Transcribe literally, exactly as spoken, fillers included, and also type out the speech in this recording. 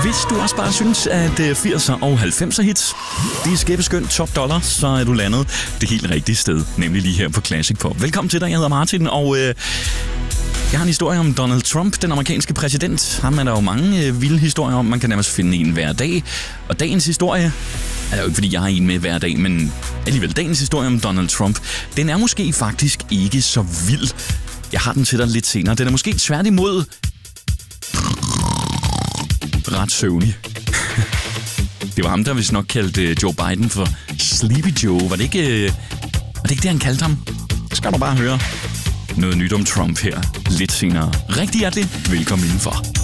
Hvis du også bare synes, at firser og halvfemser hits, de er skæbeskønt top dollar, så er du landet det helt rigtige sted, nemlig lige her på Classic Pop. Velkommen til dig, jeg hedder Martin, og øh, jeg har en historie om Donald Trump, den amerikanske præsident. Ham er der jo mange øh, vilde historier om, man kan nærmest finde en hver dag. Og dagens historie er jo ikke, fordi jeg har en med hver dag, men alligevel dagens historie om Donald Trump, den er måske faktisk ikke så vild. Jeg har den til dig lidt senere. Den er måske tværtimod ret søvnig. Det var ham, der vist nok kaldte Joe Biden for Sleepy Joe. Var det ikke, var det, ikke det, han kaldte ham? Skal du bare høre noget nyt om Trump her lidt senere. Rigtig hjertelig velkommen indenfor.